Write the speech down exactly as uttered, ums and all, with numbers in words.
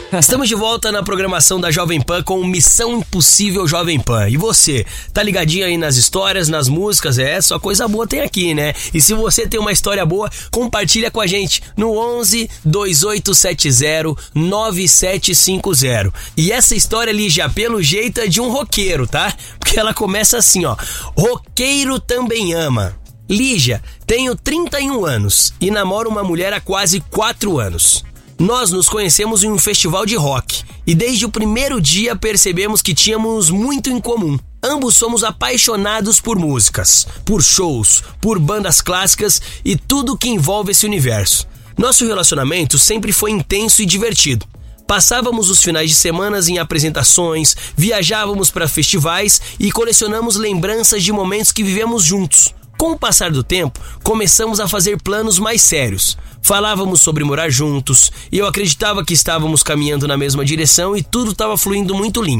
Estamos de volta na programação da Jovem Pan com Missão Impossível Jovem Pan. E você, tá ligadinho aí nas histórias, nas músicas? É, só coisa boa tem aqui, né? E se você tem uma história boa, compartilha com a gente no onze, dois oito sete zero, nove sete cinco zero. E essa história, Lígia, pelo jeito é de um roqueiro, tá? Porque ela começa assim, ó. Roqueiro também ama. Lígia, tenho trinta e um anos e namoro uma mulher há quase quatro anos. Nós nos conhecemos em um festival de rock e desde o primeiro dia percebemos que tínhamos muito em comum. Ambos somos apaixonados por músicas, por shows, por bandas clássicas e tudo que envolve esse universo. Nosso relacionamento sempre foi intenso e divertido. Passávamos os finais de semana em apresentações, viajávamos para festivais e colecionamos lembranças de momentos que vivemos juntos. Com o passar do tempo, começamos a fazer planos mais sérios. Falávamos sobre morar juntos e eu acreditava que estávamos caminhando na mesma direção e tudo estava fluindo muito lindo.